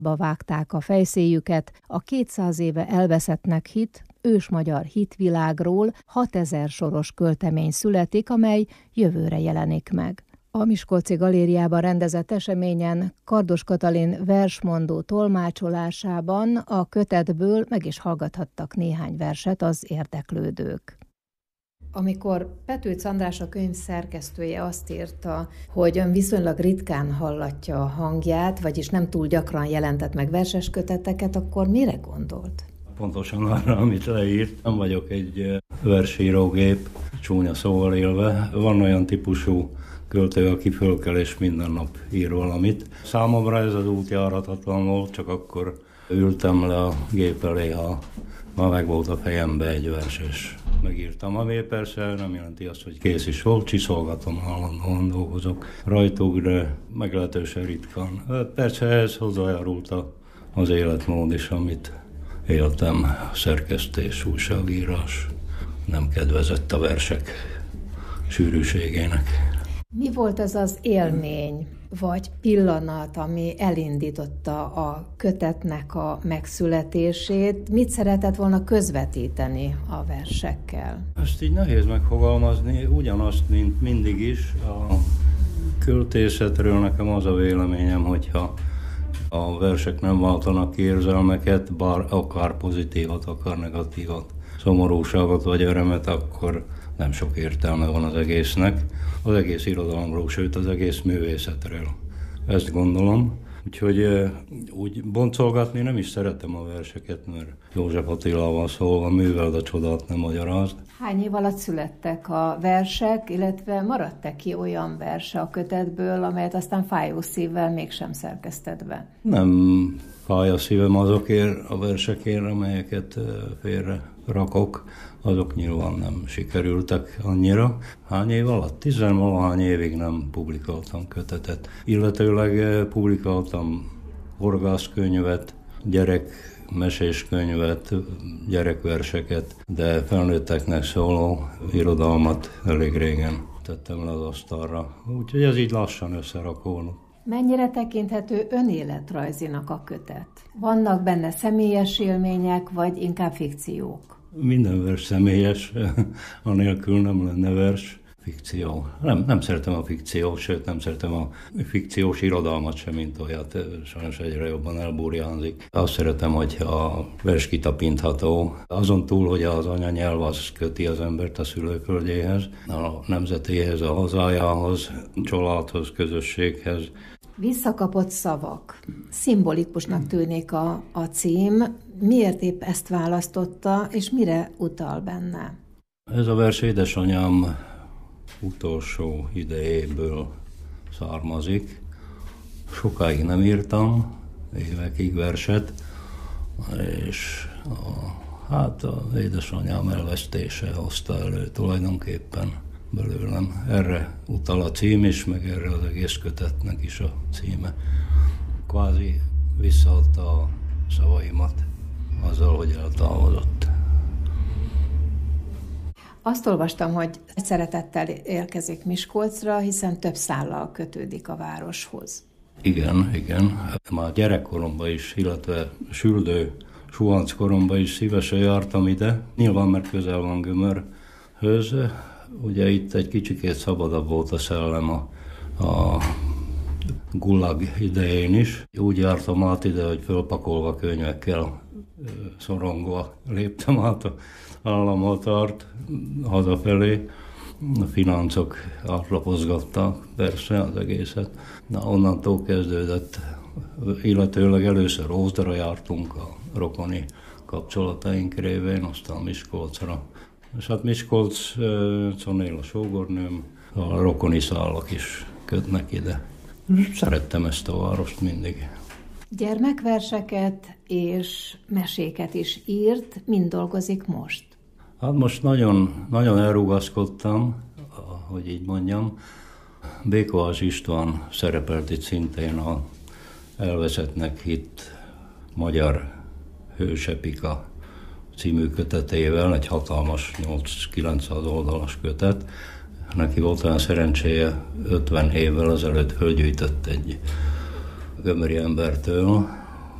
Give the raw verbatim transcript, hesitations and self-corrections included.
Ba vágták a fejszéjüket, a kétszáz éve elveszettnek hit, ősmagyar hitvilágról hatezer soros költemény születik, amely jövőre jelenik meg. A Miskolci Galériában rendezett eseményen Kardos Katalin versmondó tolmácsolásában a kötetből meg is hallgathattak néhány verset az érdeklődők. Amikor Petőc András, a könyv szerkesztője azt írta, hogy ön viszonylag ritkán hallatja a hangját, vagyis nem túl gyakran jelentett meg verses köteteket, akkor mire gondolt? Pontosan arra, amit leírt. Nem vagyok egy versírógép, csúnya szóval élve. Van olyan típusú költő, aki fölkel és minden nap ír valamit. Számomra ez az út járhatatlan volt, csak akkor ültem le a gép elé, ha ma meg volt a fejembe egy vers, és megírtam, ami persze nem jelenti azt, hogy kész is volt, csiszolgatom, állandóan dolgozok rajtuk, de meglehetősen ritkán. Persze ez hozzájárult az életmód is, amit éltem, szerkesztés, újságírás, nem kedvezett a versek sűrűségének. Mi volt az az élmény, vagy pillanat, ami elindította a kötetnek a megszületését? Mit szeretett volna közvetíteni a versekkel? Ezt így nehéz megfogalmazni, ugyanazt, mint mindig is. A költészetről nekem az a véleményem, hogyha a versek nem váltanak ki érzelmeket, bár akár pozitívat, akár negatívat, szomorúságot vagy örömet, akkor nem sok értelme van az egésznek. Az egész irodalomról, sőt az egész művészetről. Ezt gondolom. Úgyhogy úgy boncolgatni nem is szeretem a verseket, mert József Attilával szólva műveld a csodát, nem magyarázd. Hány év alatt születtek a versek, illetve maradt-e ki olyan verse a kötetből, amelyet aztán fájó szívvel mégsem szerkesztett be? Nem fáj a szívem azokért a versekért, amelyeket félre rakok. Azok nyilván nem sikerültek annyira. Hány év alatt? Tizenvalahány évig nem publikáltam kötetet. Illetőleg publikáltam horgászkönyvet, gyerekmeséskönyvet, gyerekverseket, de felnőtteknek szóló irodalmat elég régen tettem le az asztalra. Úgyhogy ez így lassan összerakódott. Mennyire tekinthető önéletrajzinak a kötet? Vannak benne személyes élmények, vagy inkább fikciók? Minden vers személyes, anélkül nem lenne vers. Fikció. Nem, nem szeretem a fikciót, sőt nem szeretem a fikciós irodalmat sem, mint olyat. Sajnos egyre jobban elburjánzik. Azt szeretem, hogy a vers kitapintható. Azon túl, hogy az anyanyelv az köti az embert a szülőföldjéhez, a nemzetéhez, a hazájához, családhoz, közösséghez. Visszakapott szavak. Szimbolikusnak tűnik a, a cím. Miért épp ezt választotta, és mire utal benne? Ez a vers édesanyám utolsó idejéből származik. Sokáig nem írtam, évekig verset, és a, hát az édesanyám elvesztése hozta elő tulajdonképpen belőlem. Erre utal a cím is, meg erre az egész kötetnek is a címe. Kvázi visszaadta a szavaimat azzal, hogy eltávozott. Azt olvastam, hogy szeretettel érkezik Miskolcra, hiszen több szállal kötődik a városhoz. Igen, igen. Már gyerekkoromban is, illetve süldő, suhanc koromban is szívesen jártam ide. Nyilván, mert közel van Gömörhöz. Ugye itt egy kicsikét szabadabb volt a szellem a, a gulag idején is. Úgy jártam át ide, hogy fölpakolva könyvekkel szorongva léptem át a államhatárt hazafelé. A financok átlapozgattak persze az egészet. Na, onnantól kezdődött, illetőleg először Ózdra jártunk a rokoni kapcsolataink révén, aztán Miskolcra. És hát Miskolcon él a sógornőm, a rokoni szálak is kötnek ide. Szerettem ezt a várost mindig. Gyermekverseket és meséket is írt, mind dolgozik most? Hát most nagyon, nagyon elrugaszkodtam, hogy így mondjam. Békoás István szerepelt itt szintén a elveszettnek hitt magyar hősepika című kötetével, egy hatalmas nyolc-kilencszáz oldalas kötet. Neki volt olyan szerencséje, ötven évvel ezelőtt fölgyűjtött egy gömöri embertől,